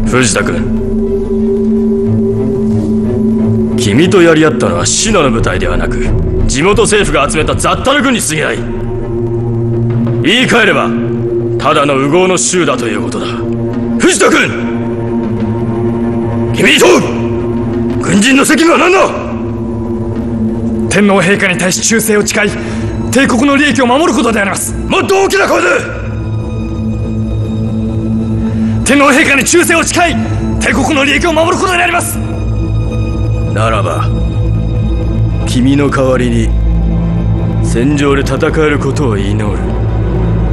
藤田君、君とやり合ったのは信濃の部隊ではなく、地元政府が集めた雑多な軍に過ぎない。言い換えればただの烏合の衆だということだ。藤田君、君に問う軍人の責務は何だ。 天皇陛下に対し忠誠を誓い、帝国の利益を守ることであります。 もっと大きな声で。 天皇陛下に忠誠を誓い、帝国の利益を守ることであります。 ならば君の代わりに戦場で戦えることを祈る。